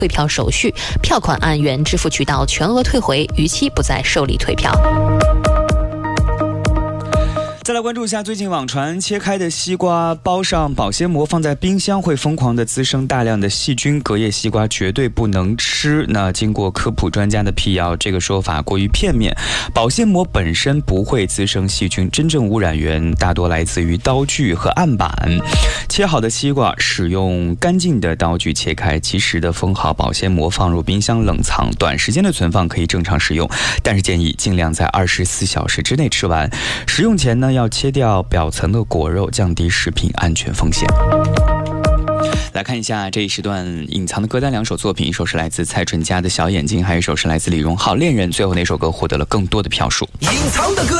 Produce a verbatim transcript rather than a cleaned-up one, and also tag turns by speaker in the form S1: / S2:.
S1: 退票手续，票款按原支付渠道全额退回，逾期不再受理退票。
S2: 再来关注一下最近网传切开的西瓜包上保鲜膜放在冰箱会疯狂的滋生大量的细菌，隔夜西瓜绝对不能吃。那经过科普专家的辟谣，这个说法过于片面，保鲜膜本身不会滋生细菌，真正污染源大多来自于刀具和案板。切好的西瓜使用干净的刀具切开，及时的封好保鲜膜，放入冰箱冷藏，短时间的存放可以正常使用，但是建议尽量在二十四小时之内吃完。食用前呢，要切掉表层的果肉，降低食品安全风险。来看一下这一时段隐藏的歌单，两首作品，一首是来自蔡淳佳的小眼睛，还有一首是来自李荣浩恋人。最后那首歌获得了更多的票数。
S3: 隐藏的歌